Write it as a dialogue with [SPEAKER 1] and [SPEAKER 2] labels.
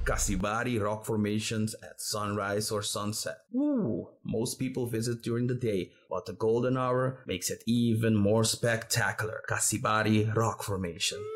[SPEAKER 1] Casibari rock formations at sunrise or sunset. Woo! Most people visit during the day, but the golden hour makes it even more spectacular. Casibari rock formation.